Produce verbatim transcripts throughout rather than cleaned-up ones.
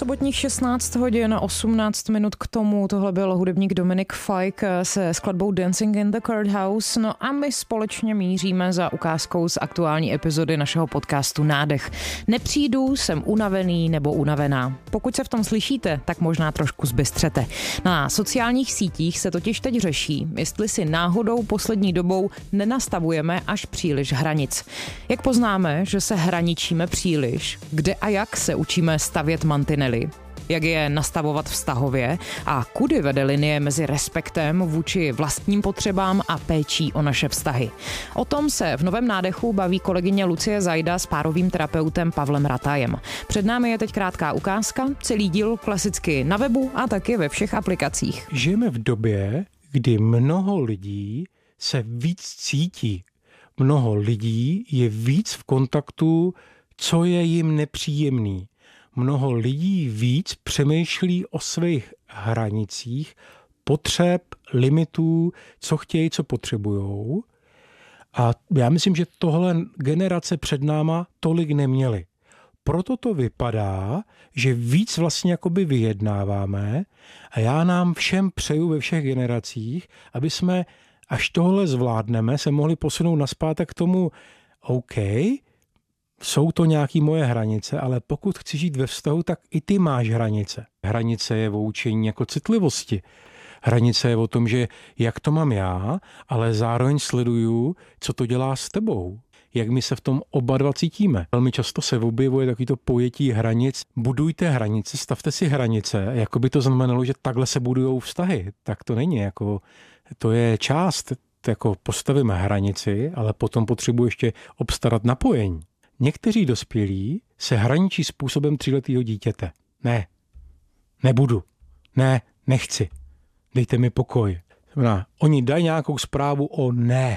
Sobotních šestnáct hodin, osmnáct minut k tomu. Tohle byl hudebník Dominik Fike se skladbou Dancing in the Courthouse. No a my společně míříme za ukázkou z aktuální epizody našeho podcastu Nádech. Nepřijdu, jsem unavený nebo unavená. Pokud se v tom slyšíte, tak možná trošku zbystřete. Na sociálních sítích se totiž teď řeší, jestli si náhodou poslední dobou nenastavujeme až příliš hranic. Jak poznáme, že se hraničíme příliš? Kde a jak se učíme stavět mantinely? Jak je nastavovat vztahově a kudy vede linie mezi respektem vůči vlastním potřebám a péčí o naše vztahy. O tom se v Novém nádechu baví kolegyně Lucie Zajda s párovým terapeutem Pavlem Ratajem. Před námi je teď krátká ukázka, celý díl klasicky na webu a taky ve všech aplikacích. Žijeme v době, kdy mnoho lidí se víc cítí. Mnoho lidí je víc v kontaktu, co je jim nepříjemný. Mnoho lidí víc přemýšlí o svých hranicích, potřeb, limitů, co chtějí, co potřebujou. A já myslím, že tohle generace před náma tolik neměly. Proto to vypadá, že víc vlastně jakoby vyjednáváme a já nám všem přeju ve všech generacích, aby jsme, až tohle zvládneme, se mohli posunout nazpátek k tomu, OK, jsou to nějaké moje hranice, ale pokud chci žít ve vztahu, tak i ty máš hranice. Hranice je o učení jako citlivosti. Hranice je o tom, že jak to mám já, ale zároveň sleduju, co to dělá s tebou. Jak my se v tom oba dva cítíme. Velmi často se objevuje takovýto pojetí hranic. Budujte hranice, stavte si hranice, jako by to znamenalo, že takhle se budujou vztahy. Tak to není, jako to je část, jako postavíme hranici, ale potom potřebuji ještě obstarat napojení. Někteří dospělí se hraničí způsobem tříletého dítěte. Ne, nebudu, ne, nechci, dejte mi pokoj. Znamená, oni dají nějakou zprávu o ne.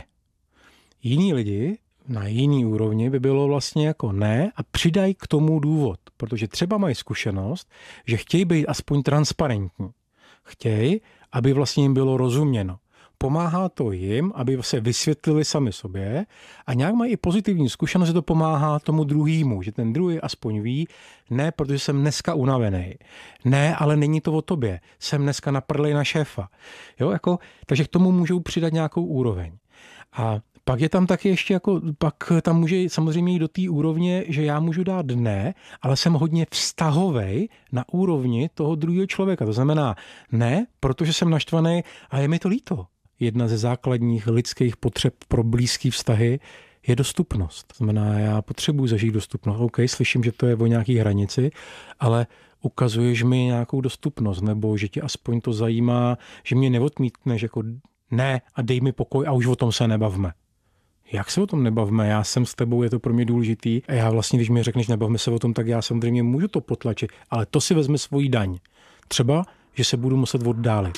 Jiní lidi na jiný úrovni by bylo vlastně jako ne a přidají k tomu důvod, protože třeba mají zkušenost, že chtějí být aspoň transparentní. Chtějí, aby vlastně jim bylo rozuměno. Pomáhá to jim, aby se vysvětlili sami sobě a nějak mají i pozitivní zkušenost, že to pomáhá tomu druhému, že ten druhý aspoň ví, ne, protože jsem dneska unavený. Ne, ale není to o tobě. Jsem dneska naprdlej na šéfa. Jo, jako, takže k tomu můžou přidat nějakou úroveň. A pak je tam taky ještě jako, pak tam může samozřejmě jít do té úrovně, že já můžu dát ne, ale jsem hodně vztahovej na úrovni toho druhého člověka. To znamená ne, protože jsem naštvaný a je mi to líto. Jedna ze základních lidských potřeb pro blízký vztahy je dostupnost. To znamená, já potřebuji zažít dostupnost. OK, slyším, že to je o nějaký hranici, ale ukazuješ mi nějakou dostupnost, nebo že tě aspoň to zajímá, že mě neodmítneš jako ne a dej mi pokoj a už o tom se nebavme. Jak se o tom nebavme? Já jsem s tebou, je to pro mě důležitý. A já vlastně, když mi řekneš, nebavme se o tom, tak já samozřejmě můžu to potlačit, ale to si vezme svoji daň. Třeba, že se budu muset oddálit.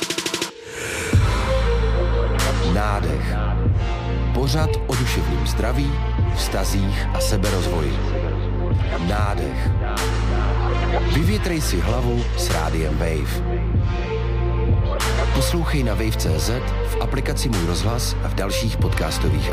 Nádech. Pořad o duševním zdraví, vztazích a seberozvoji. Nádech. Vyvětrej si hlavu s rádiem Wave. Poslouchej na wave tečka cé zet, v aplikaci Můj rozhlas a v dalších podcastových